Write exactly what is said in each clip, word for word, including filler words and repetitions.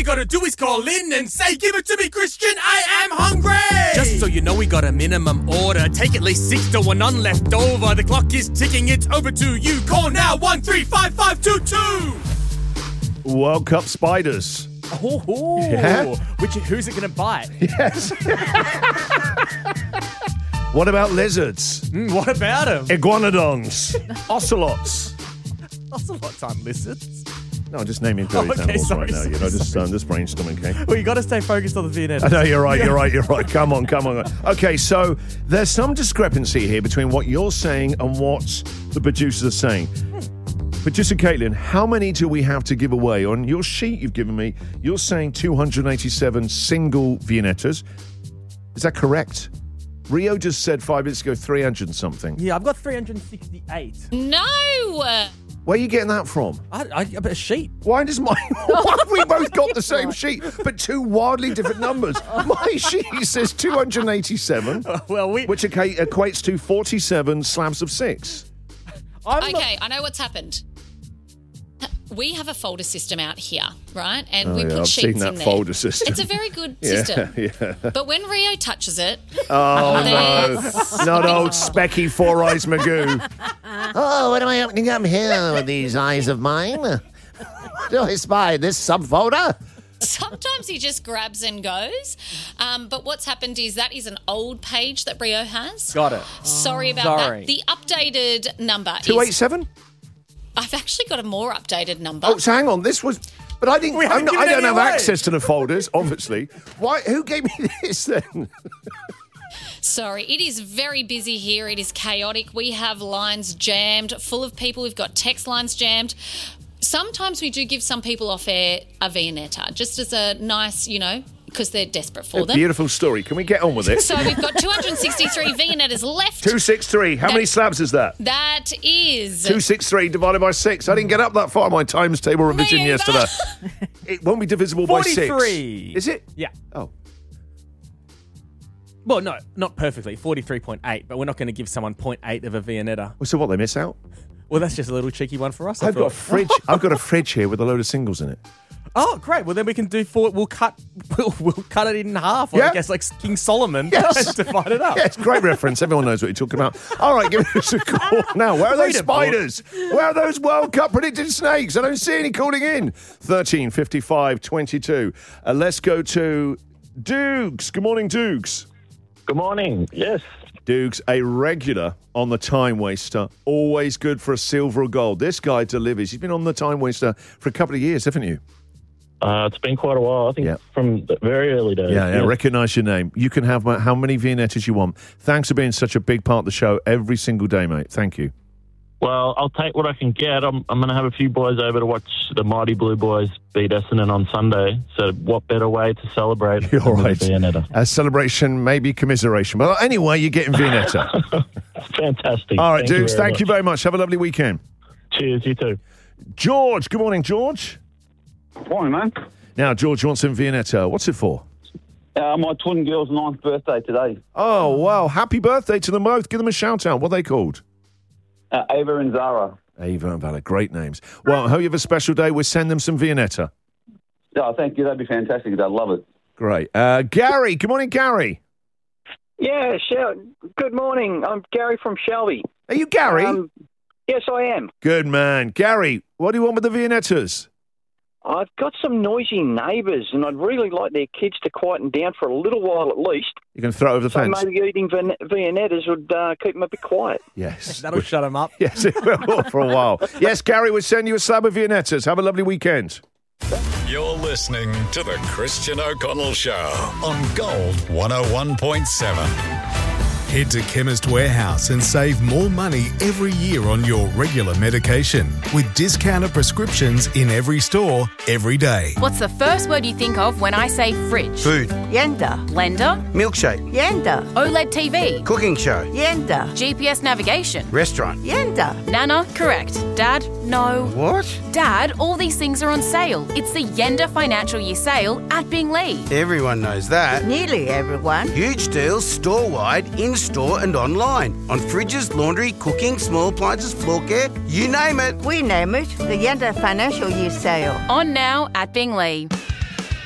you gotta do is call in and say, give it to me, Christian, I am hungry! Just so you know, we got a minimum order. Take at least six to one, none left over. The clock is ticking, it's over to you. Call now, one three five five two two. World Cup spiders. Oh, oh. Yeah? Which, who's it going to bite? Yes. What about lizards? Mm, what about them? Iguanodons. Ocelots. Ocelots aren't lizards. No, I'm just naming various Oh, okay, animals sorry, right now. sorry, You know, just, sorry. um, just brainstorming, okay? Well, you got to stay focused on the Viennetta. I know, you're right, you're right, you're right. Come on, come on. Okay, so there's some discrepancy here between what you're saying and what the producers are saying. Producer Caitlin, how many do we have to give away? On your sheet you've given me, you're saying two hundred eighty-seven single Viennettas. Is that correct? Rio just said five minutes ago three hundred and something. Yeah, I've got three hundred sixty-eight. No! Where are you getting that from? I, I, a sheet. Why does my... Why have we both got the same sheet, but two wildly different numbers? My sheet says two hundred eighty-seven, Well, we... which equa- equates to forty-seven slabs of six. I'm Okay, not- I know what's happened. We have a folder system out here, right? And Oh, we yeah, put I've sheets seen that in there. folder system. It's a very good Yeah, system. yeah. But when Rio touches it, Oh, there's- no. Not old specky Four Eyes Magoo. Oh, what am I opening up here with these eyes of mine? What do I spy? This subfolder? sometimes he just grabs and goes. Um, but what's happened is that is an old page that Rio has. Got it. Sorry about Sorry. that. The updated number two is... eighty-seven? I've actually got a more updated number. Oh, so hang on. This was... But I didn't. We haven't I'm not, I given don't any have away. access to the folders, obviously. Why? Who gave me this then? Sorry, it is very busy here. It is chaotic. We have lines jammed, full of people. We've got text lines jammed. Sometimes we do give some people off air a Viennetta, just as a nice, you know, because they're desperate for them. Beautiful story. Can we get on with it? So we've got two hundred sixty-three Viennettas left. two sixty-three. How many That- slabs is that? That is... two sixty-three divided by six. I didn't get up that far in my times table revision Me either. yesterday. It won't be divisible by six. forty-three. Is it? Yeah. Oh. Well, no, not perfectly. forty-three point eight, but we're not going to give someone zero point eight of a Viennetta. Well, so what, they miss out? Well, that's just a little cheeky one for us. I I've got a thought. fridge. I've got a fridge here with a load of singles in it. Oh, great. Well, then we can do four. We'll cut. We'll, we'll cut it in half. Or Yeah. I guess like King Solomon. Yes. And divide it up. Yeah, it's a great reference. Everyone knows what you're talking about. All right, give us a call now. Where are those Read it, Paul. spiders? Where are those World Cup predicted snakes? I don't see any calling in. thirteen fifty-five twenty-two. Uh, let's go to Dukes. Good morning, Dukes. Good morning. Yes. Dukes, a regular on the Time Waster. Always good for a silver or gold. This guy delivers. He's been on the Time Waster for a couple of years, haven't you? Uh, it's been quite a while. I think Yeah. from the very early days. Yeah, yeah. Recognise your name. You can have how many Viennettas you want. Thanks for being such a big part of the show every single day, mate. Thank you. Well, I'll take what I can get. I'm, I'm going to have a few boys over to watch the Mighty Blue Boys beat Essendon on Sunday. So what better way to celebrate You're than with right. a Viennetta? A celebration, maybe commiseration. Well, anyway, you're getting Viennetta. Fantastic. All right, Thank Dukes, you very thank you much. very much. Have a lovely weekend. Cheers, you too. George, good morning, George. Morning, man. Now, George, you want some Viennetta. What's it for? Uh, my twin girl's ninth birthday today. Oh, wow. Happy birthday to them both. Give them a shout out. What are they called? Uh, Ava and Zara. Ava and Vala. Great names. Well, I hope you have a special day. We'll send them some Viennetta. Oh, thank you. That'd be fantastic. I'd love it. Great. Uh, Gary, good morning, Gary. Yeah, Shel- good morning. I'm Gary from Shelby. Are you Gary? Um, yes, I am. Good man. Gary, what do you want with the Viennettas? I've got some noisy neighbours, and I'd really like their kids to quieten down for a little while at least. You can throw it over the So fence. maybe eating Vien- Viennettas would uh, keep them a bit quiet. Yes. That'll shut him up. Yes, it will for a while. Yes, Gary, we'll send you a slab of Viennettas. Have a lovely weekend. You're listening to The Christian O'Connell Show on Gold one oh one point seven. Head to Chemist Warehouse and save more money every year on your regular medication with discounted prescriptions in every store, every day. What's the first word you think of when I say fridge? Food. Yenda. Blender. Milkshake. Yenda. OLED T V. Cooking show. Yenda. G P S navigation. Restaurant. Yenda. Nana, correct. Dad, no. What? Dad, all these things are on sale. It's the Yenda Financial Year Sale at Bingley. Everyone knows that. Nearly everyone. Huge deals store-wide, in-store and online. On fridges, laundry, cooking, small appliances, floor care, you name it. We name it the Yenda Financial Year Sale. On now at Bingley.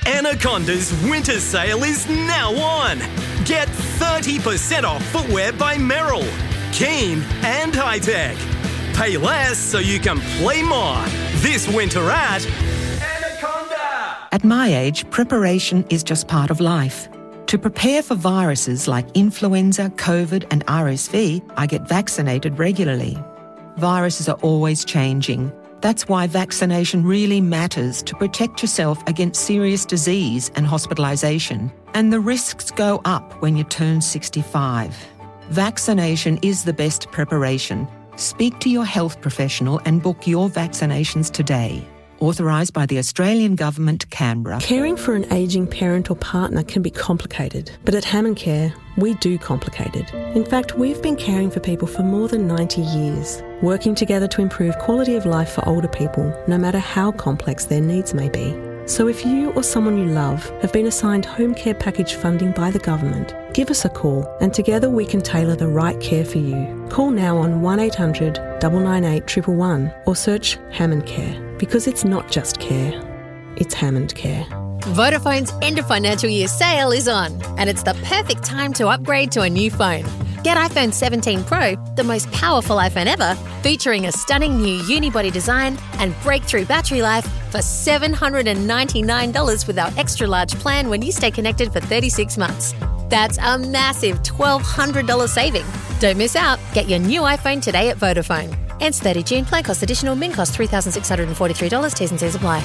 Anaconda's winter sale is now on. Get thirty percent off footwear by Merrill, Keen and High Tech. Pay less so you can play more. This winter at Anaconda. At my age, preparation is just part of life. To prepare for viruses like influenza, COVID and R S V, I get vaccinated regularly. Viruses are always changing. That's why vaccination really matters to protect yourself against serious disease and hospitalisation. And the risks go up when you turn sixty-five. Vaccination is the best preparation. Speak to your health professional and book your vaccinations today. Authorised by the Australian Government, Canberra. Caring for an ageing parent or partner can be complicated, but at Hammond Care, we do complicate it. In fact, we've been caring for people for more than ninety years, working together to improve quality of life for older people, no matter how complex their needs may be. So if you or someone you love have been assigned home care package funding by the government, give us a call and together we can tailor the right care for you. Call now on one eight hundred nine nine eight one one one or search Hammond Care, because it's not just care, it's Hammond Care. Vodafone's end of financial year sale is on, and it's the perfect time to upgrade to a new phone. Get iPhone seventeen Pro, the most powerful iPhone ever, featuring a stunning new unibody design and breakthrough battery life for seven hundred ninety-nine dollars with our extra large plan when you stay connected for thirty-six months. That's a massive twelve hundred dollars saving. Don't miss out. Get your new iPhone today at Vodafone. Ends thirty June. Plan cost additional. Min cost three thousand six hundred forty-three dollars. T's and C's apply.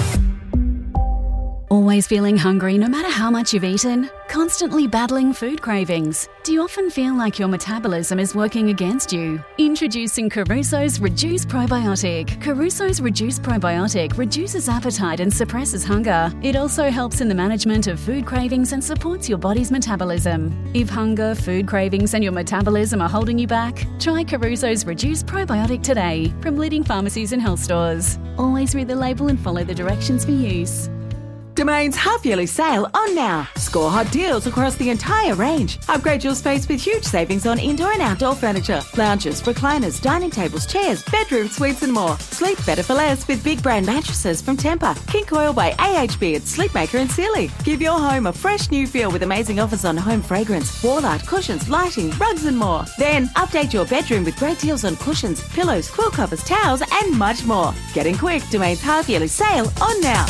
Always feeling hungry no matter how much you've eaten? Constantly battling food cravings? Do you often feel like your metabolism is working against you? Introducing Caruso's Reduce Probiotic. Caruso's Reduce Probiotic reduces appetite and suppresses hunger. It also helps in the management of food cravings and supports your body's metabolism. If hunger, food cravings and your metabolism are holding you back, try Caruso's Reduce Probiotic today from leading pharmacies and health stores. Always read the label and follow the directions for use. Domain's half-yearly sale on now. Score hot deals across the entire range. Upgrade your space with huge savings on indoor and outdoor furniture, lounges, recliners, dining tables, chairs, bedroom suites and more. Sleep better for less with big brand mattresses from Tempur, King Coil by A H B at Sleepmaker and Sealy. Give your home a fresh new feel with amazing offers on home fragrance, wall art, cushions, lighting, rugs and more. Then update your bedroom with great deals on cushions, pillows, quilt covers, towels and much more. Getting quick, Domain's half-yearly sale on now.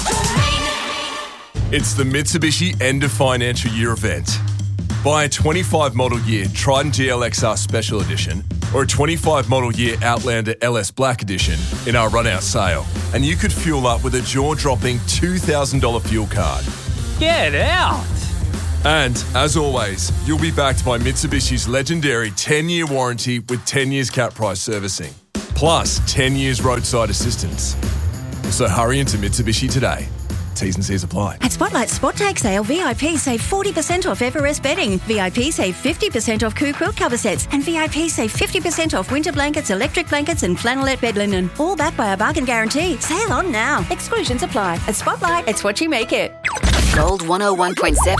It's the Mitsubishi End of Financial Year event. Buy a twenty-five model year Triton G L X R Special Edition or a twenty-five model year Outlander L S Black Edition in our run-out sale, and you could fuel up with a jaw-dropping two thousand dollars fuel card. Get out! And, as always, you'll be backed by Mitsubishi's legendary ten-year warranty with ten years cap price servicing, plus ten years roadside assistance. So hurry into Mitsubishi today. T's and C's apply. At Spotlight Spot Take Sale, V I P save forty percent off Everest bedding. V I P save fifty percent off Coo quilt cover sets. And V I P save fifty percent off winter blankets, electric blankets and flannelette bed linen. All backed by a bargain guarantee. Sale on now. Exclusions apply. At Spotlight, it's what you make it. Gold one oh one point seven.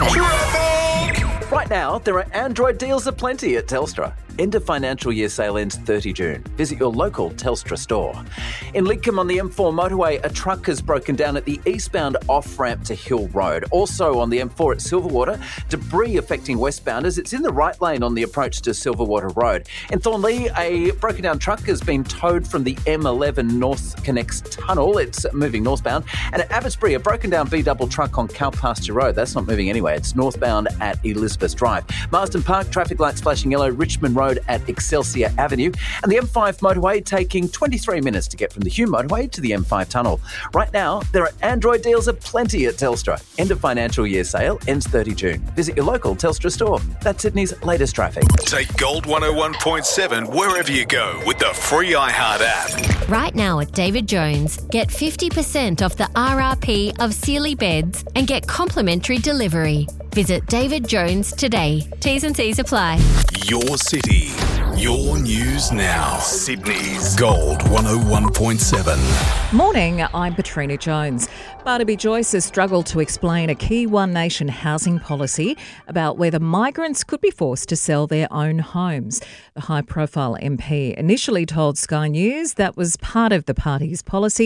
Right now, there are Android deals aplenty at Telstra. End of financial year sale ends thirty June. Visit your local Telstra store. In Lidcombe on the M four motorway, a truck has broken down at the eastbound off-ramp to Hill Road. Also on the M four at Silverwater, debris affecting westbounders. It's in the right lane on the approach to Silverwater Road. In Thornley, a broken down truck has been towed from the M eleven North Connects tunnel. It's moving northbound. And at Abbotsbury, a broken down B-double truck on Cowpasture Road. That's not moving anyway. It's northbound at Elizabeth Drive. Marsden Park, traffic lights flashing yellow. Richmond Road at Excelsior Avenue, and the M five motorway taking twenty-three minutes to get from the Hume motorway to the M five tunnel. Right now, there are Android deals aplenty at Telstra. End of financial year sale ends thirty June. Visit your local Telstra store. That's Sydney's latest traffic. Take Gold one oh one point seven wherever you go with the free iHeart app. Right now at David Jones, get fifty percent off the R R P of Sealy beds and get complimentary delivery. Visit David Jones today. T's and C's apply. Your city, your news now. Sydney's Gold one oh one point seven. Morning, I'm Katrina Jones. Barnaby Joyce has struggled to explain a key One Nation housing policy about whether migrants could be forced to sell their own homes. The high-profile M P initially told Sky News that was part of the party's policy,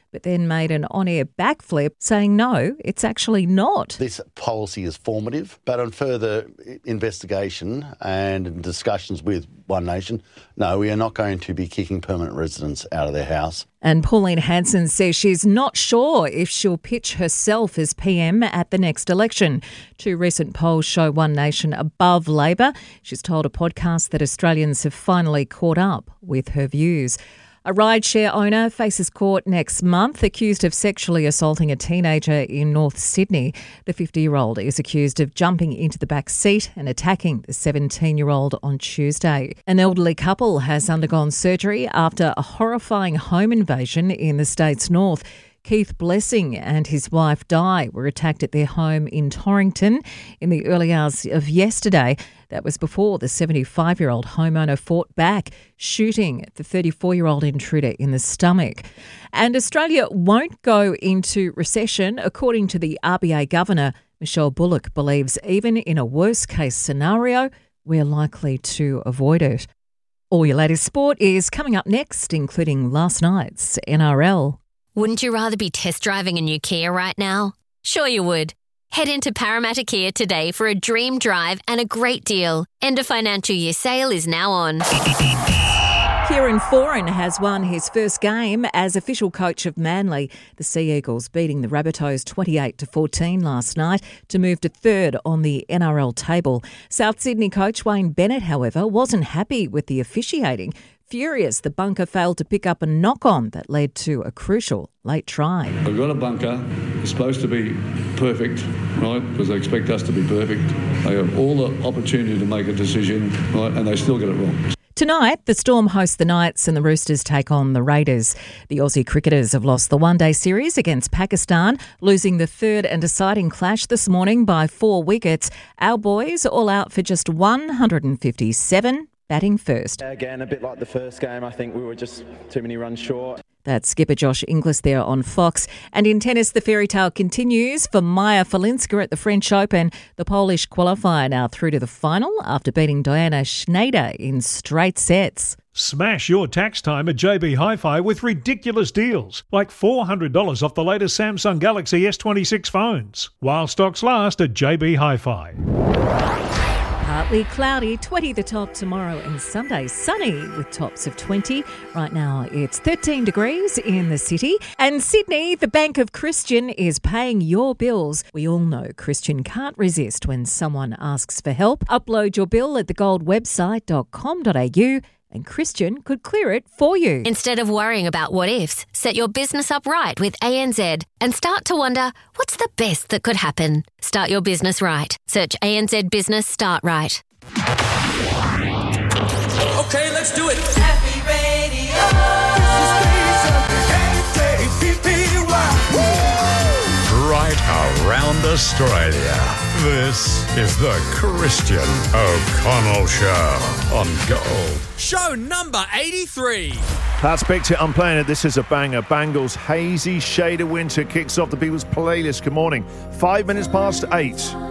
but then made an on-air backflip saying no, it's actually not. This policy is formative, but on further investigation and discussions with One Nation, no, we are not going to be kicking permanent residents out of their house. And Pauline Hanson says she's not sure if she'll pitch herself as P M at the next election. Two recent polls show One Nation above Labor. She's told a podcast that Australians have finally caught up with her views. A rideshare owner faces court next month, accused of sexually assaulting a teenager in North Sydney. The fifty-year-old is accused of jumping into the back seat and attacking the seventeen-year-old on Tuesday. An elderly couple has undergone surgery after a horrifying home invasion in the state's north. Keith Blessing and his wife Di were attacked at their home in Torrington in the early hours of yesterday. That was before the seventy-five-year-old homeowner fought back, shooting the thirty-four-year-old intruder in the stomach. And Australia won't go into recession, according to the R B A Governor. Michelle Bullock believes even in a worst-case scenario, we're likely to avoid it. All your latest sport is coming up next, including last night's N R L. Wouldn't you rather be test driving a new Kia right now? Sure you would. Head into Parramatta Kia today for a dream drive and a great deal. End of financial year sale is now on. Kieran Foran has won his first game as official coach of Manly. The Sea Eagles beating the Rabbitohs twenty-eight to fourteen last night to move to third on the N R L table. South Sydney coach Wayne Bennett, however, wasn't happy with the officiating. Furious, the bunker failed to pick up a knock-on that led to a crucial late try. We've got a bunker. It's supposed to be perfect, right, because they expect us to be perfect. They have all the opportunity to make a decision, right, and they still get it wrong. Tonight, the Storm host the Knights and the Roosters take on the Raiders. The Aussie cricketers have lost the one-day series against Pakistan, losing the third and deciding clash this morning by four wickets. Our boys all out for just one hundred fifty-seven, batting first. Again, a bit like the first game, I think we were just too many runs short. That's skipper Josh Inglis there on Fox. And in tennis, the fairy tale continues for Maja Falinska at the French Open. The Polish qualifier now through to the final after beating Diana Schneider in straight sets. Smash your tax time at J B Hi-Fi with ridiculous deals, like four hundred dollars off the latest Samsung Galaxy S twenty-six phones, while stocks last at J B Hi-Fi. Partly cloudy, twenty the top tomorrow, and Sunday sunny with tops of twenty. Right now it's thirteen degrees in the city. And Sydney, the Bank of Christian is paying your bills. We all know Christian can't resist when someone asks for help. Upload your bill at the gold website dot com dot a u and Christian could clear it for you. Instead of worrying about what ifs, set your business up right with A N Z and start to wonder, what's the best that could happen? Start your business right. Search A N Z Business Start Right. Okay, let's do it. Happy Radio. Right around Australia. This is the Christian O'Connell Show on Gold. Show number eighty-three. That's Big Tit Unplaying It. This is a banger. Bangles' Hazy Shade of Winter kicks off the People's Playlist. Good morning. Five minutes past eight.